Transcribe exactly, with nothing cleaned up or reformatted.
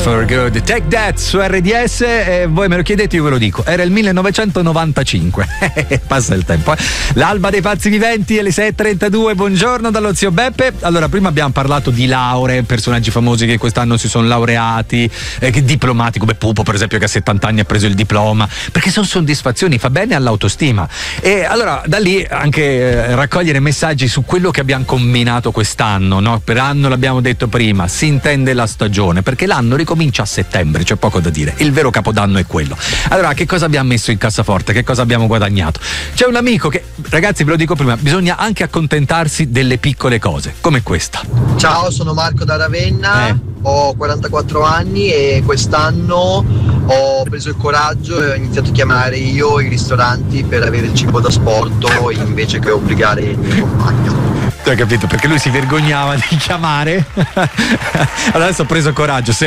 for Good. Take That su R D S, e voi me lo chiedete, io ve lo dico. Era il millenovecentonovantacinque. Passa il tempo. Eh. L'alba dei pazzi viventi alle sei e trentadue. Buongiorno dallo zio Beppe. Allora, prima abbiamo parlato di lauree, personaggi famosi che quest'anno si sono laureati, eh, che diplomati come Pupo, per esempio, che a settanta anni ha preso il diploma, perché sono soddisfazioni, fa bene all'autostima. E allora da lì anche eh, raccogliere messaggi su quello che abbiamo combinato quest'anno, no? Per anno l'abbiamo detto prima, si intende la stagione, perché l'anno ricomincia a settembre, c'è poco da dire, il vero capodanno è quello. Allora, che cosa abbiamo messo in cassaforte, che cosa abbiamo guadagnato? C'è un amico che, ragazzi, ve lo dico prima, bisogna anche accontentarsi delle piccole cose, come questa. Ciao, sono Marco da Ravenna, eh. ho quarantaquattro anni e quest'anno ho preso il coraggio e ho iniziato a chiamare io i ristoranti per avere il cibo da sporto invece che obbligare il mio compagno. Tu hai capito? Perché lui si vergognava di chiamare. Adesso ho preso coraggio. Se